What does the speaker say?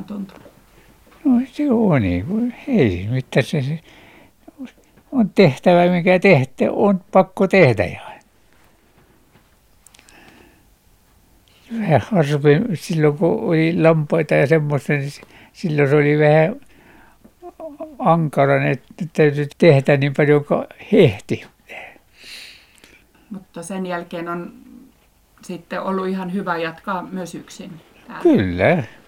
tuntunut? No se on niin kuin, ei mitään se on tehtävä, mikä on pakko tehdä ja vähän harvempi silloin kun oli lampaita ja semmoista, niin silloin se oli vähän ankara, että täytyi tehdä niin paljon kuin hehti. Mutta sen jälkeen on sitten ollut ihan hyvä jatkaa myös yksin täällä. Kyllä.